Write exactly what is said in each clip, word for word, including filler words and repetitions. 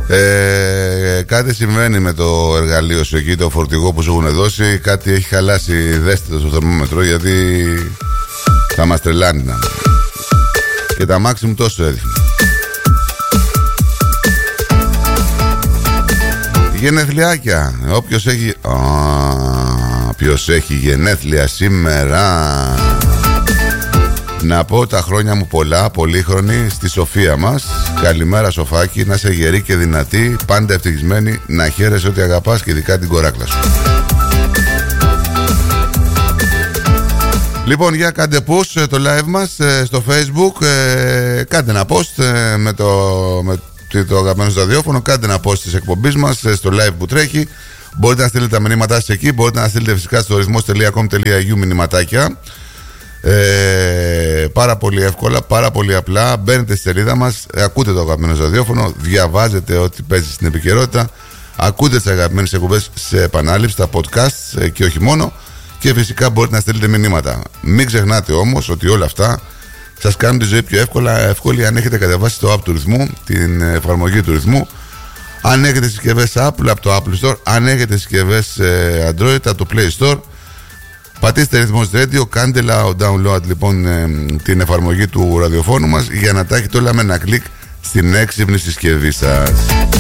Ε, κάτι συμβαίνει με το εργαλείο σου εκεί, το φορτηγό που σου έχουν δώσει. Κάτι έχει χαλάσει, δέστε το στο θερμόμετρο, γιατί θα μας τρελάνει να. Και τα μάξι μου τόσο έδειχνε. Γενεθλιάκια. Όποιος έχει... Α, ποιος έχει γενέθλια σήμερα? Να πω τα χρόνια μου πολλά, πολύχρονη, στη Σοφία μας. Καλημέρα Σοφάκη, να είσαι γερή και δυνατή, πάντα ευτυχισμένη, να χαίρεσαι ότι αγαπάς και ειδικά την κοράκλα σου. Λοιπόν, για κάντε push το live μας στο Facebook, κάντε ένα post με το, με το αγαπημένο στο ραδιόφωνο, κάντε ένα post της εκπομπής μας στο live που τρέχει. Μπορείτε να στείλετε τα μηνύματά σας εκεί, μπορείτε να στείλετε φυσικά στο ρυθμός τελεία κομ τελεία έι γιου μηνυματάκια. Ε, πάρα πολύ εύκολα, πάρα πολύ απλά. Μπαίνετε στη σελίδα μας, ακούτε το αγαπημένο ραδιόφωνο, διαβάζετε ό,τι παίζει στην επικαιρότητα, ακούτε τις αγαπημένες εκπομπές σε επανάληψη, τα podcast και όχι μόνο. Και φυσικά μπορείτε να στείλετε μηνύματα. Μην ξεχνάτε όμως ότι όλα αυτά σας κάνουν τη ζωή πιο εύκολα, εύκολη αν έχετε κατεβάσει το app του ρυθμού, την εφαρμογή του ρυθμού. Αν έχετε συσκευές Apple από το Apple Store, αν έχετε συσκευές Android από το Play Store, πατήστε ρυθμός Radio, κάντε download λοιπόν την εφαρμογή του ραδιοφώνου μας για να τα έχετε όλα με ένα κλικ στην έξυπνη συσκευή σας.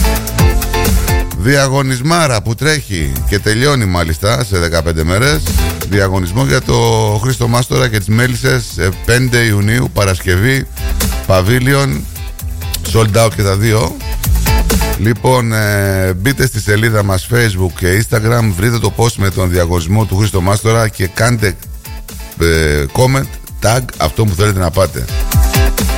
Διαγωνισμάρα που τρέχει και τελειώνει μάλιστα σε δεκαπέντε μέρες. Διαγωνισμό για το Χρήστο Μάστορα και τις Μέλισσες, πέντε Ιουνίου, Παρασκευή, Παβίλιον, sold out και τα δύο. Λοιπόν, ε, μπείτε στη σελίδα μας Facebook και Instagram, βρείτε το post με τον διαγωνισμό του Χρήστο Μάστορα και κάντε ε, comment, tag αυτό που θέλετε να πάτε.